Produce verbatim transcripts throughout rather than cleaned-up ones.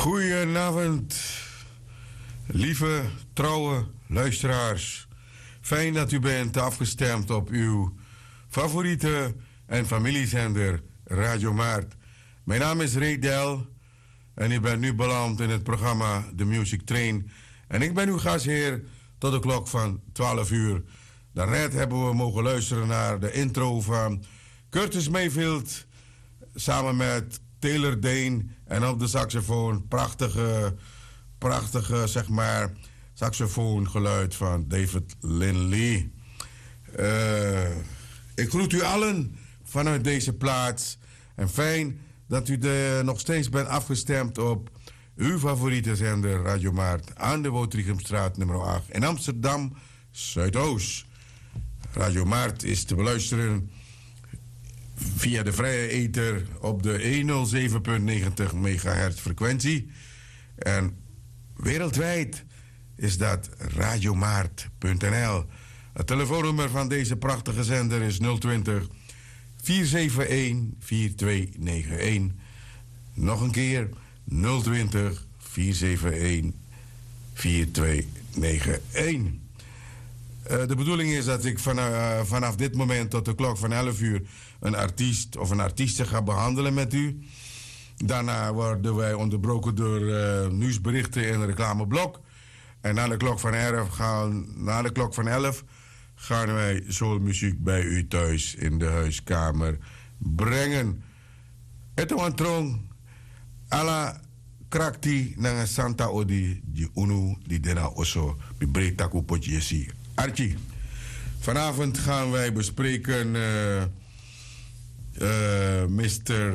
Goedenavond, lieve, trouwe luisteraars. Fijn dat u bent afgestemd op uw favoriete en familiezender Radio Maart. Mijn naam is Ray Del en ik ben nu beland in het programma The Music Train. En ik ben uw gastheer tot de klok van twaalf uur. Daarnet hebben we mogen luisteren naar de intro van Curtis Mayfield samen met Taylor Dane en op de saxofoon prachtige, prachtige zeg maar saxofoongeluid van David Lindley. Uh, ik groet u allen vanuit deze plaats en fijn dat u de, nog steeds bent afgestemd op uw favoriete zender Radio Maart aan de Woudrichemstraat nummer acht in Amsterdam Zuidoost. Radio Maart is te beluisteren via de vrije ether op de honderdzeven komma negentig megahertz frequentie. En wereldwijd is dat radiomaart punt n l. Het telefoonnummer van deze prachtige zender is nul twintig, vier zeven een, vier twee negen een. Nog een keer nul twintig, vier zeven een, vier twee negen een. Uh, de bedoeling is dat ik van, uh, vanaf dit moment tot de klok van elf uur een artiest of een artieste ga behandelen met u. Daarna worden wij onderbroken door uh, nieuwsberichten in een reclameblok. En na de klok van elf gaan, na de klok van elf gaan wij soulmuziek bij u thuis in de huiskamer brengen. Het is een trong. Alla krakti na Santa Odi di Unu di Dena Oso bi Bretaku Potjesi. Archie, vanavond gaan wij bespreken uh, uh, mister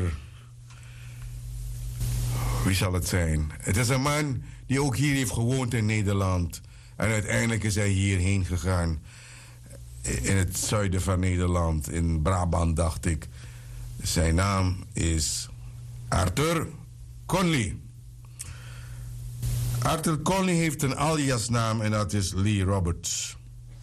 Wie zal het zijn? Het is een man die ook hier heeft gewoond in Nederland. En uiteindelijk is hij hierheen gegaan. In het zuiden van Nederland, in Brabant dacht ik. Zijn naam is Arthur Conley. Arthur Conley heeft een aliasnaam en dat is Lee Roberts.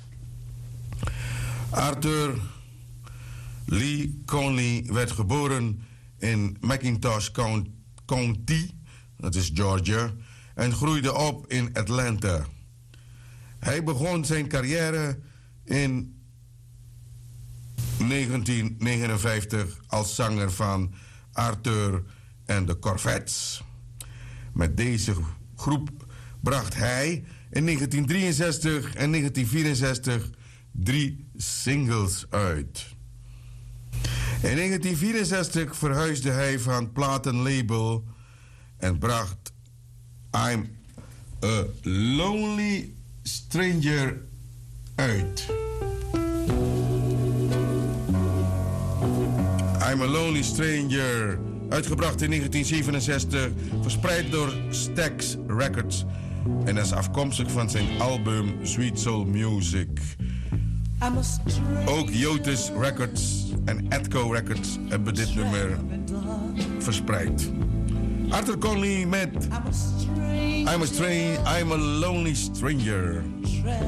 Arthur Lee Conley werd geboren in McIntosh County, dat is Georgia, en groeide op in Atlanta. Hij begon zijn carrière in negentien negenenvijftig als zanger van Arthur and the Corvettes. Met deze groep bracht hij in negentien drieënzestig en negentien vierenzestig drie singles uit. In negentien vierenzestig verhuisde hij van platenlabel en bracht I'm a Lonely Stranger uit. I'm a Lonely Stranger, uitgebracht in negentien zevenenzestig, verspreid door Stax Records en is afkomstig van zijn album Sweet Soul Music. Ook Jotus Records en Atco Records hebben dit nummer verspreid. Arthur Conley met I'm a, Stray, I'm a Lonely Stranger.